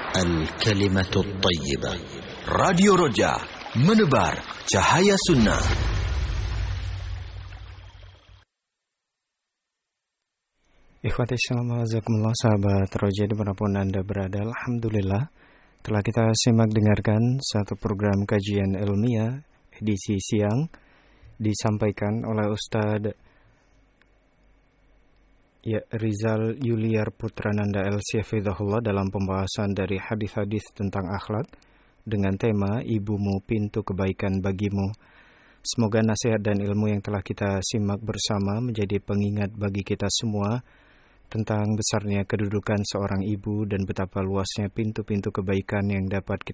Al-Kalimatul Tayyibah. Radio Roja, menebar cahaya sunnah. Ikhwati shalom wajazakumullah, sahabat Roja dimanapun Anda berada. Alhamdulillah telah kita simak dengarkan satu program kajian ilmiah edisi siang disampaikan oleh Ustadz Rizal Yuliar Putrananda LC Hafizahullah dalam pembahasan dari hadis-hadis tentang akhlak dengan tema Ibumu Pintu Kebaikan Bagimu. Semoga nasihat dan ilmu yang telah kita simak bersama menjadi pengingat bagi kita semua tentang besarnya kedudukan seorang ibu dan betapa luasnya pintu-pintu kebaikan yang dapat